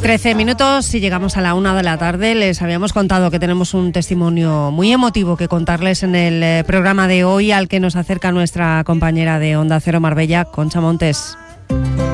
13 minutos y llegamos a la 1 de la tarde. Les habíamos contado que tenemos un testimonio muy emotivo que contarles en el programa de hoy, al que nos acerca nuestra compañera de Onda Cero Marbella, Concha Montes.